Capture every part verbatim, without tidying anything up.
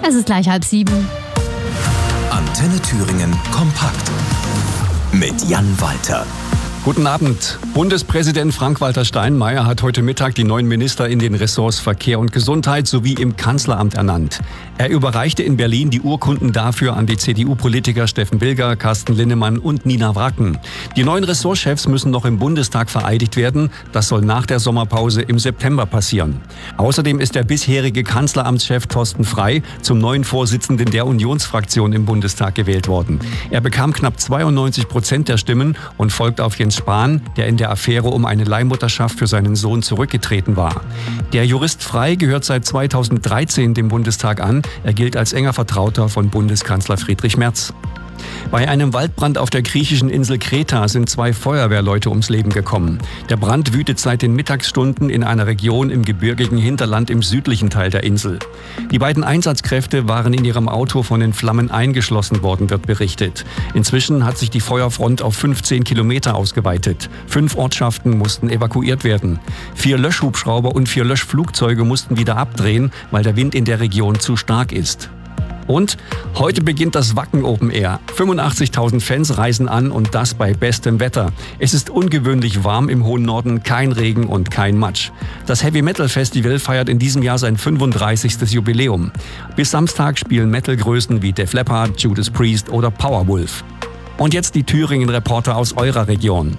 Es ist gleich halb sieben. Antenne Thüringen kompakt mit Jan Walter. Guten Abend. Bundespräsident Frank-Walter Steinmeier hat heute Mittag die neuen Minister in den Ressorts Verkehr und Gesundheit sowie im Kanzleramt ernannt. Er überreichte in Berlin die Urkunden dafür an die C D U-Politiker Steffen Bilger, Carsten Linnemann und Nina Wracken. Die neuen Ressortchefs müssen noch im Bundestag vereidigt werden. Das soll nach der Sommerpause im September passieren. Außerdem ist der bisherige Kanzleramtschef Thorsten Frey zum neuen Vorsitzenden der Unionsfraktion im Bundestag gewählt worden. Er bekam knapp zweiundneunzig Prozent der Stimmen und folgt auf Jens Spahn, der in der Affäre um eine Leihmutterschaft für seinen Sohn zurückgetreten war. Der Jurist Frey gehört seit zweitausenddreizehn dem Bundestag an. Er gilt als enger Vertrauter von Bundeskanzler Friedrich Merz. Bei einem Waldbrand auf der griechischen Insel Kreta sind zwei Feuerwehrleute ums Leben gekommen. Der Brand wütet seit den Mittagsstunden in einer Region im gebirgigen Hinterland im südlichen Teil der Insel. Die beiden Einsatzkräfte waren in ihrem Auto von den Flammen eingeschlossen worden, wird berichtet. Inzwischen hat sich die Feuerfront auf fünfzehn Kilometer ausgeweitet. Fünf Ortschaften mussten evakuiert werden. Vier Löschhubschrauber und vier Löschflugzeuge mussten wieder abdrehen, weil der Wind in der Region zu stark ist. Und heute beginnt das Wacken Open Air. fünfundachtzigtausend Fans reisen an und das bei bestem Wetter. Es ist ungewöhnlich warm im hohen Norden, kein Regen und kein Matsch. Das Heavy Metal Festival feiert in diesem Jahr sein fünfunddreißigstes Jubiläum. Bis Samstag spielen Metal-Größen wie Def Leppard, Judas Priest oder Powerwolf. Und jetzt die Thüringen-Reporter aus eurer Region.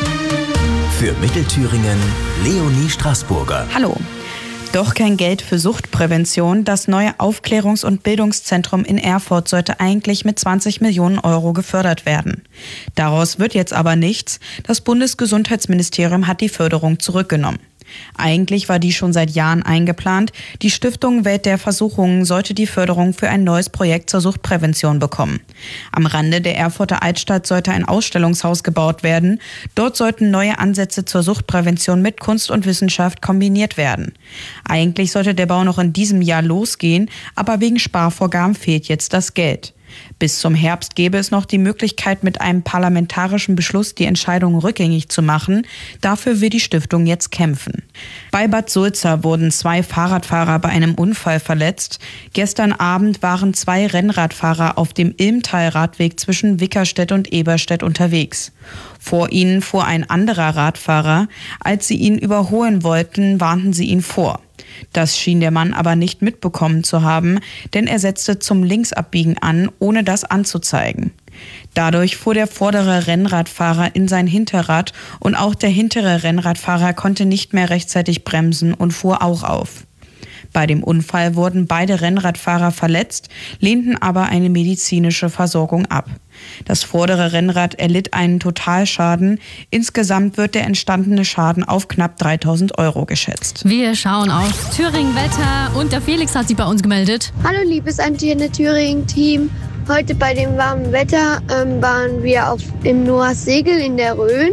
Für Mittelthüringen Leonie Straßburger. Hallo. Doch kein Geld für Suchtprävention. Das neue Aufklärungs- und Bildungszentrum in Erfurt sollte eigentlich mit zwanzig Millionen Euro gefördert werden. Daraus wird jetzt aber nichts. Das Bundesgesundheitsministerium hat die Förderung zurückgenommen. Eigentlich war die schon seit Jahren eingeplant. Die Stiftung Welt der Versuchungen sollte die Förderung für ein neues Projekt zur Suchtprävention bekommen. Am Rande der Erfurter Altstadt sollte ein Ausstellungshaus gebaut werden. Dort sollten neue Ansätze zur Suchtprävention mit Kunst und Wissenschaft kombiniert werden. Eigentlich sollte der Bau noch in diesem Jahr losgehen, aber wegen Sparvorgaben fehlt jetzt das Geld. Bis zum Herbst gäbe es noch die Möglichkeit, mit einem parlamentarischen Beschluss die Entscheidung rückgängig zu machen. Dafür will die Stiftung jetzt kämpfen. Bei Bad Sulza wurden zwei Fahrradfahrer bei einem Unfall verletzt. Gestern Abend waren zwei Rennradfahrer auf dem Ilmtal-Radweg zwischen Wickerstedt und Eberstedt unterwegs. Vor ihnen fuhr ein anderer Radfahrer. Als sie ihn überholen wollten, warnten sie ihn vor. Das schien der Mann aber nicht mitbekommen zu haben, denn er setzte zum Linksabbiegen an, ohne das anzuzeigen. Dadurch fuhr der vordere Rennradfahrer in sein Hinterrad und auch der hintere Rennradfahrer konnte nicht mehr rechtzeitig bremsen und fuhr auch auf. Bei dem Unfall wurden beide Rennradfahrer verletzt, lehnten aber eine medizinische Versorgung ab. Das vordere Rennrad erlitt einen Totalschaden. Insgesamt wird der entstandene Schaden auf knapp dreitausend Euro geschätzt. Wir schauen auf Thüringen-Wetter und der Felix hat sich bei uns gemeldet. Hallo liebes Antenne Thüringen-Team. Heute bei dem warmen Wetter ähm, waren wir auf, im Noahs Segel in der Rhön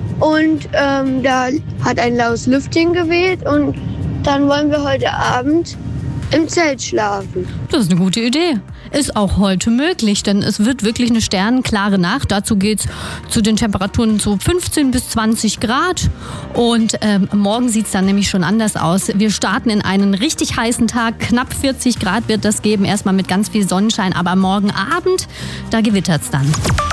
und ähm, da hat ein laues Lüftchen geweht und dann wollen wir heute Abend im Zelt schlafen. Das ist eine gute Idee. Ist auch heute möglich, denn es wird wirklich eine sternenklare Nacht. Dazu geht's zu den Temperaturen so fünfzehn bis zwanzig Grad. Und ähm, morgen sieht's dann nämlich schon anders aus. Wir starten in einen richtig heißen Tag. Knapp vierzig Grad wird das geben. Erstmal mit ganz viel Sonnenschein. Aber morgen Abend, da gewittert's dann.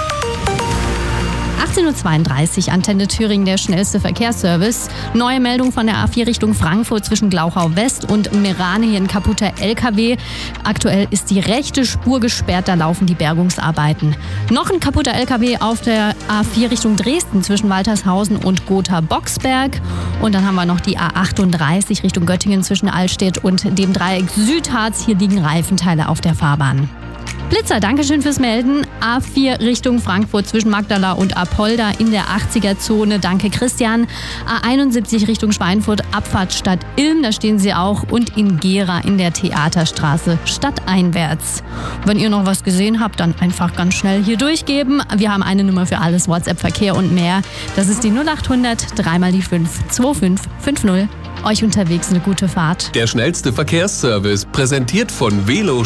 achtzehn Uhr zweiunddreißig, Antenne Thüringen, der schnellste Verkehrsservice. Neue Meldung von der A vier Richtung Frankfurt zwischen Glauchau West und Meerane, hier ein kaputter L K W. Aktuell ist die rechte Spur gesperrt, da laufen die Bergungsarbeiten. Noch ein kaputter L K W auf der A vier Richtung Dresden zwischen Waltershausen und Gotha-Boxberg. Und dann haben wir noch die A achtunddreißig Richtung Göttingen zwischen Allstedt und dem Dreieck Südharz. Hier liegen Reifenteile auf der Fahrbahn. Blitzer, Dankeschön fürs Melden. A vier Richtung Frankfurt zwischen Magdala und Apolda in der achtziger-Zone. Danke, Christian. A einundsiebzig Richtung Schweinfurt, Abfahrt Stadt Ilm, da stehen sie auch. Und in Gera in der Theaterstraße stadteinwärts. Wenn ihr noch was gesehen habt, dann einfach ganz schnell hier durchgeben. Wir haben eine Nummer für alles, WhatsApp, Verkehr und mehr. Das ist die null achthundert, dreimal die fünf, zwei fünf fünf null. Euch unterwegs eine gute Fahrt. Der schnellste Verkehrsservice, präsentiert von Velo